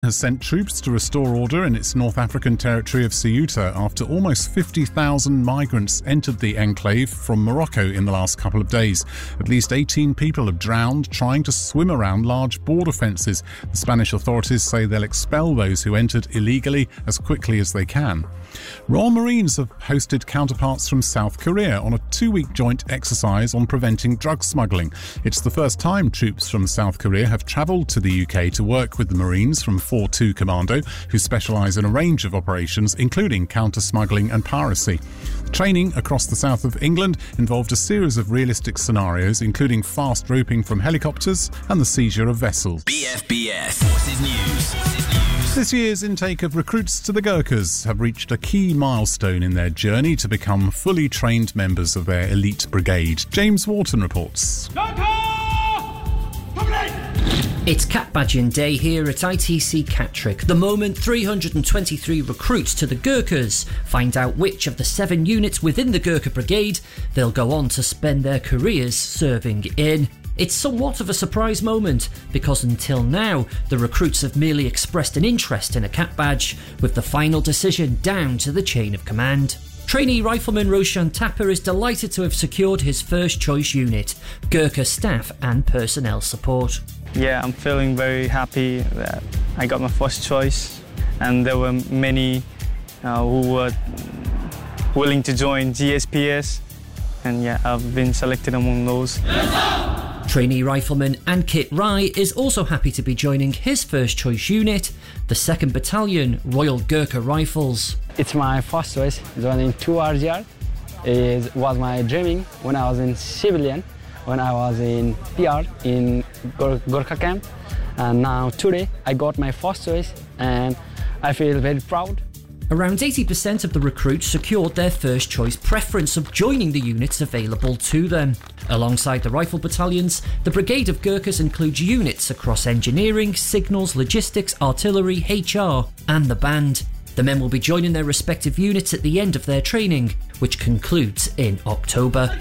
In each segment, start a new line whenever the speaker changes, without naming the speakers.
has sent troops to restore order in its North African territory of Ceuta after almost 50,000 migrants entered the enclave from Morocco in the last couple of days. At least 18 people have drowned trying to swim around large border fences. The Spanish authorities say they'll expel those who entered illegally as quickly as they can. Royal Marines have hosted counterparts from South Korea on a 2-week joint exercise on preventing drug smuggling. It's the first time troops from South Korea have travelled to the UK to work with the Marines from 4-2 Commando, who specialise in a range of operations, including counter-smuggling and piracy. Training across the south of England involved a series of realistic scenarios, including fast roping from helicopters and the seizure of vessels.
BFBS Forces News.
This year's intake of recruits to the Gurkhas have reached a key milestone in their journey to become fully trained members of their elite brigade. James Wharton reports.
It's Cat Badging Day here at ITC Catterick. The moment 323 recruits to the Gurkhas find out which of the 7 units within the Gurkha Brigade they'll go on to spend their careers serving in. It's somewhat of a surprise moment because until now the recruits have merely expressed an interest in a cat badge, with the final decision down to the chain of command. Trainee Rifleman Roshan Tapper is delighted to have secured his first choice unit, Gurkha Staff and Personnel Support.
Yeah, I'm feeling very happy that I got my first choice, and there were many who were willing to join GSPS, and yeah, I've been selected among those.
Trainee Rifleman Ankit Rai is also happy to be joining his first choice unit, the 2nd Battalion Royal Gurkha Rifles.
It's my first choice, joining 2 RGR. It was my dreaming when I was in civilian, when I was in PR in Gurkha camp, and now today I got my first choice and I feel very proud.
Around 80% of the recruits secured their first choice preference of joining the units available to them. Alongside the rifle battalions, the Brigade of Gurkhas includes units across engineering, signals, logistics, artillery, HR and the band. The men will be joining their respective units at the end of their training, which concludes in October.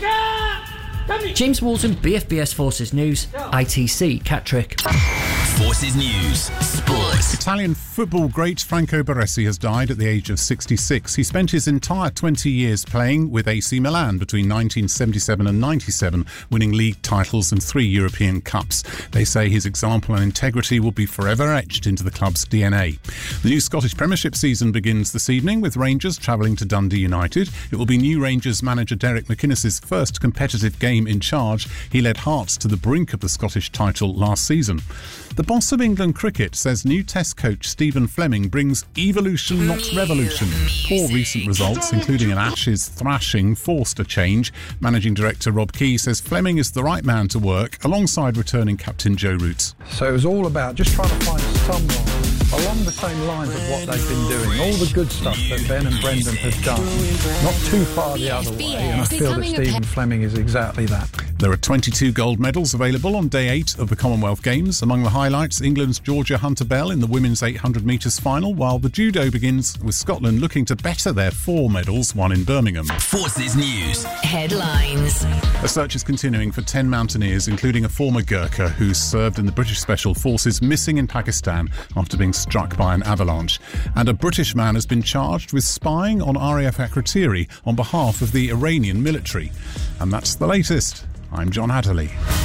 James Walton, BFBS Forces News, ITC Catterick.
Forces News, Sports.
Italian football great Franco Baresi has died at the age of 66. He spent his entire 20 years playing with AC Milan between 1977 and 97, winning league titles and 3 European Cups. They say his example and integrity will be forever etched into the club's DNA. The new Scottish Premiership season begins this evening with Rangers travelling to Dundee United. It will be new Rangers manager Derek McInnes's first competitive game in charge. He led Hearts to the brink of the Scottish title last season. The boss of England cricket says new Test coach Stephen Fleming brings evolution, not revolution. Poor recent results, including an Ashes thrashing, forced a change. Managing Director Rob Key says Fleming is the right man to work alongside returning captain Joe Root.
So it was all about just trying to find someone along the same lines of what they've been doing, all the good stuff that Ben and Brendan have done, not too far the other way, and I feel that Stephen Fleming is exactly that.
There are 22 gold medals available on day 8 of the Commonwealth Games. Among the highlights, England's Georgia Hunter-Bell in the women's 800 metres final, while the judo begins with Scotland looking to better their 4 medals won in Birmingham.
Forces News.
Headlines.
A search is continuing for 10 mountaineers, including a former Gurkha who served in the British Special Forces, missing in Pakistan after being struck by an avalanche. And a British man has been charged with spying on RAF Akrotiri on behalf of the Iranian military. And that's the latest. I'm John Hatterley.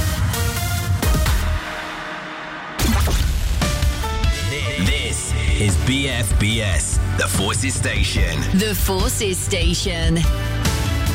This is BFBS, the Forces Station.
The Forces Station.